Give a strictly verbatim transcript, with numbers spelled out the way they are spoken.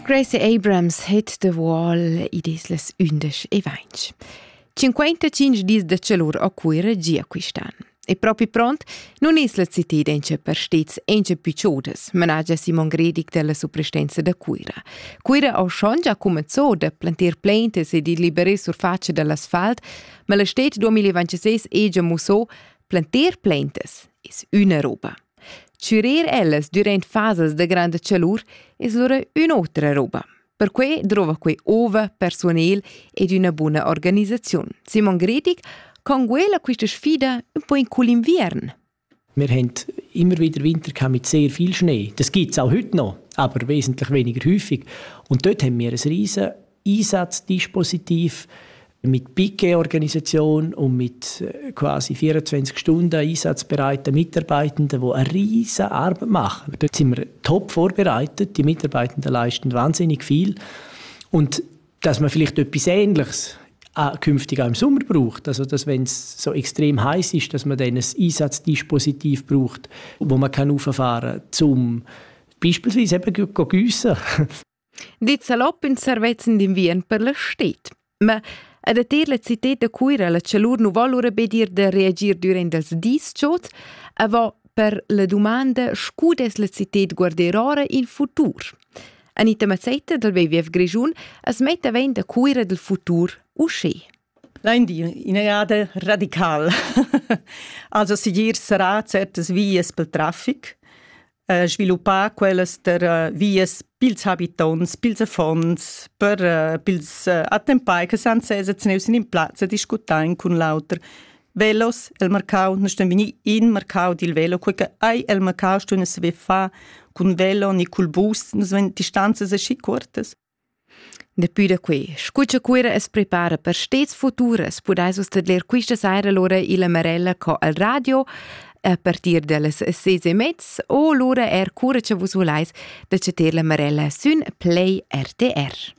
Gracie Abrams het de vuol idis las undisch e vainch. cinquantacinque dis de celur a cuira gia quistan. E proprio pront non es la citid ence per stets ence picciodes, managia Simon Gredig della suprestenza da cuira. Cuira ha schon già comenzo da planter plantes e di liberare surface dall'asfalt, ma la stet duemilaventisei e già muso planter plantes es una roba. Curer elles durant fases de grande celur es lura un'altra roba. Per cui trova qui ova, personel ed una buona organizzazione. Simon Gredig con quella questa sfida un po' in l'invierno. Wir haben immer wieder Winter mit sehr viel Schnee. Das gibt es auch heute noch, aber wesentlich weniger häufig. Und dort haben wir ein riesen Einsatzdispositiv mit Piquet-Organisation und mit quasi vierundzwanzig Stunden einsatzbereiten Mitarbeitenden, die eine riesige Arbeit machen. Dort sind wir top vorbereitet. Die Mitarbeitenden leisten wahnsinnig viel. Und dass man vielleicht etwas Ähnliches auch künftig auch im Sommer braucht, also dass, wenn es so extrem heiß ist, dass man dann ein Einsatzdispositiv braucht, wo man kann rauffahren kann, um beispielsweise eben zu giessen. Die Salopp in Servetzen d'invierno per la stet. Ma ad ater la citet de cuira la celur nu vol ora bedir de reagir durant els dis giorns, ava per la domanda scudes la citet guarderora in futur. Anita Mazzetta del W W F Grischun es mette vein de cuira del futur usce. Leindi, in una radical. Also sigir sarà certes vies pel traffic, uh, sviluppar quelles der uh, vies pils habitants, pils affons, per uh, pils uh, attempai che san sesa cneus in plaza discutain con lauter velos, el mercau, non stem vini in mercau dil velo, quel che ai el mercau stu ne se ve fa con velo ni col bus, non sven distanzas aschi cortes. Depui da qui, scuccia cuira es prepara per stets futuras, podais ostadler quista saira l'ora ila marella co al radio a partir delles seis e mezz o l'ora er cura ce vos volais da ceter la marella sun Play R T R.